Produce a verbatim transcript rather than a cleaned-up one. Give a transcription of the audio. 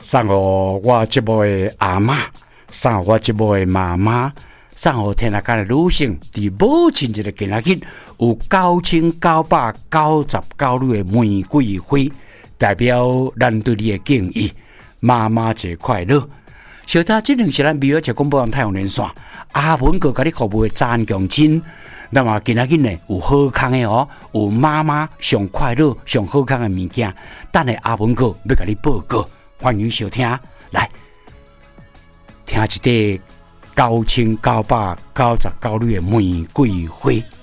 送互我节目的阿嬷，送互我节目的妈妈，送互天下间的女性，伫母亲节的今仔日有九千九百九十九朵的玫瑰花，代表咱对你的敬意。妈妈节快乐！小弟这两是咱美国节广播网太阳连线，阿文哥甲你服务的詹强亲。那么今仔日呢有好康的哦，有妈妈上快乐、上好康的物件，等下阿文哥要甲你报告，欢迎收听。来，听一个九千九百九十九朵的玫瑰花。